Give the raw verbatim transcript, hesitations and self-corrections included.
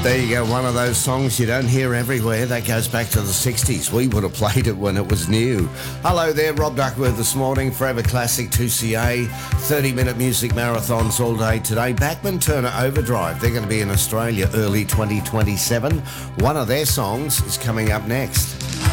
There you go, one of those songs you don't hear everywhere. That goes back to the sixties. We would have played it when it was new. Hello there, Rob Duckworth this morning. Forever Classic two C A, thirty-minute music marathons all day today. Bachman Turner Overdrive, they're going to be in Australia early twenty twenty-seven. One of their songs is coming up next.